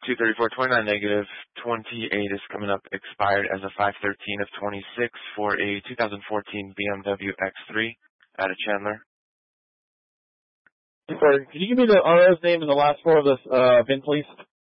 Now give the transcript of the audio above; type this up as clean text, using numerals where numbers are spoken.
234.29 negative 28 is coming up expired as a 513 of 26 for a 2014 BMW X3 out of Chandler. Could you give me the RO's name and the last four of the VIN, please?